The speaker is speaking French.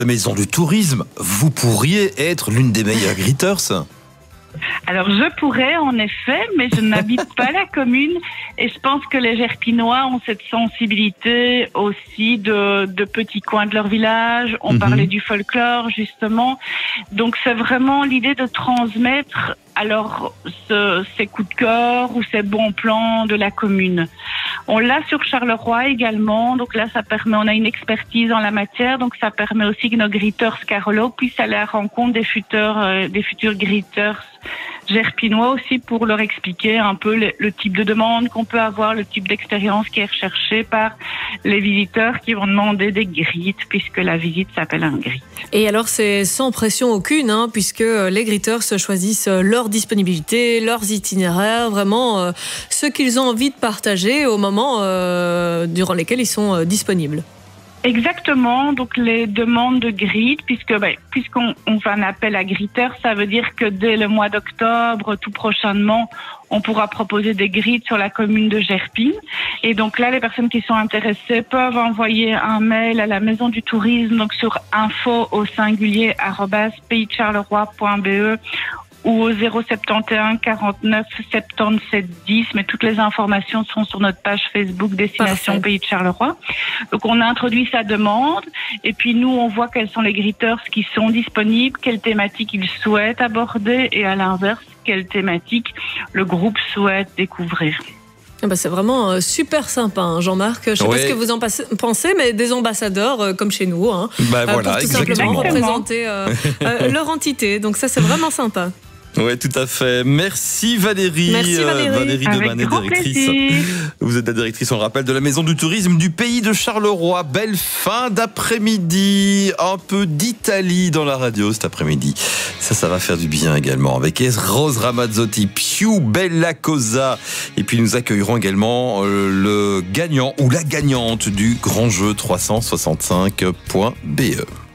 La maison du tourisme, vous pourriez être l'une des meilleures greeters. Alors, je pourrais, en effet, mais je n'habite pas la commune et je pense que les Gerpinois ont cette sensibilité aussi de petits coins de leur village. On parlait du folklore, justement. Donc, c'est vraiment l'idée de transmettre alors ces coups de cœur ou ces bons plans de la commune. On l'a sur Charleroi également, donc là ça permet, on a une expertise en la matière, donc ça permet aussi que nos greeters Carolo puissent aller à la rencontre des futurs greeters gerpinois aussi pour leur expliquer un peu le type de demande qu'on peut avoir, le type d'expérience qui est recherché par les visiteurs qui vont demander des greets puisque la visite s'appelle un greet. Et alors c'est sans pression aucune, puisque les greeters choisissent leur disponibilité, leurs itinéraires, vraiment ce qu'ils ont envie de partager au moment durant lesquels ils sont disponibles. Exactement, donc les demandes de greet, puisqu'on fait un appel à greeters, ça veut dire que dès le mois d'octobre, tout prochainement, on pourra proposer des greets sur la commune de Gerpine. Et donc là, les personnes qui sont intéressées peuvent envoyer un mail à la maison du tourisme, donc sur info@paysdecharleroi.be ou au 071 49 77 10, mais toutes les informations sont sur notre page Facebook Destination Pays de Charleroi. Donc on a introduit sa demande et puis nous on voit quels sont les greeters qui sont disponibles, quelles thématiques ils souhaitent aborder et à l'inverse, quelles thématiques le groupe souhaite découvrir. C'est vraiment super sympa, Jean-Marc. Je ne sais pas ce que vous en pensez, mais des ambassadeurs comme chez nous, voilà, pour tout simplement représenter leur entité. Donc ça, c'est vraiment sympa. Oui, tout à fait. Merci Valérie. Merci Valérie Devanet, directrice. Vous êtes la directrice, on le rappelle, de la Maison du Tourisme du Pays de Charleroi. Belle fin d'après-midi. Un peu d'Italie dans la radio cet après-midi. Ça va faire du bien également. Avec Rose Ramazzotti, Più Bella Cosa. Et puis nous accueillerons également le gagnant ou la gagnante du grand jeu 365.be.